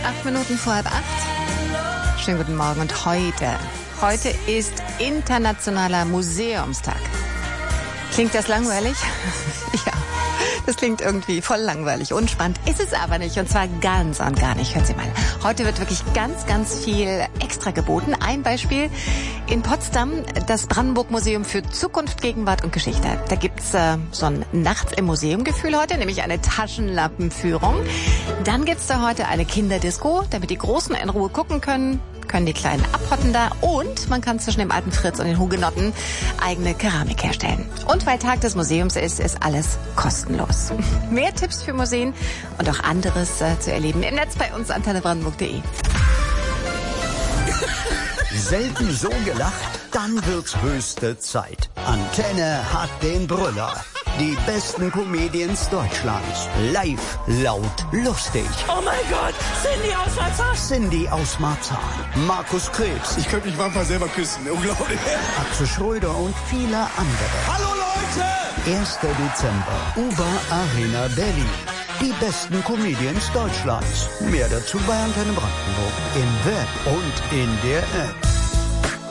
8 Minuten vor 7:30. Schönen guten Morgen und heute ist Internationaler Museumstag. Klingt das langweilig? Ja, das klingt irgendwie voll langweilig. Unspannend ist es aber nicht, und zwar ganz und gar nicht. Hören Sie mal, heute wird wirklich ganz, ganz viel extra geboten. Ein Beispiel: in Potsdam das Brandenburg-Museum für Zukunft, Gegenwart und Geschichte. Da gibt's so ein Nachts im Museum-Gefühl heute, nämlich eine Taschenlampenführung. Dann gibt's da heute eine Kinderdisco, damit die Großen in Ruhe gucken können die Kleinen abhotten da, und man kann zwischen dem alten Fritz und den Hugenotten eigene Keramik herstellen. Und weil Tag des Museums ist alles kostenlos. Mehr Tipps für Museen und auch anderes zu erleben im Netz bei uns, antennebrandenburg.de. Selten so gelacht, dann wird's höchste Zeit. Antenne hat den Brüller. Die besten Comedians Deutschlands. Live, laut, lustig. Oh mein Gott, Cindy aus Marzahn. Cindy aus Marzahn. Markus Krebs. Ich könnte mich manchmal selber küssen. Unglaublich. Axel Schröder und viele andere. Hallo Leute! 1. Dezember. Uber Arena Berlin. Die besten Comedians Deutschlands. Mehr dazu bei Antenne Brandenburg. Im Web und in der App.